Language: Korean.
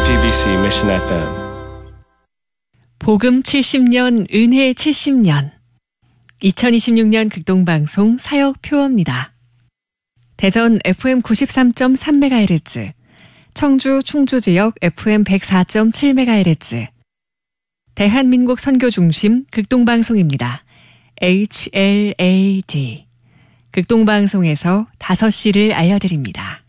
GBC Mission FM. 복음 70년, 은혜 70년. 2026년 극동방송 사역 표어입니다. 대전 FM 93.3MHz, 청주 충주지역 FM 104.7MHz, 대한민국 선교중심 극동방송입니다. HLAD. 극동방송에서 5시를 알려드립니다.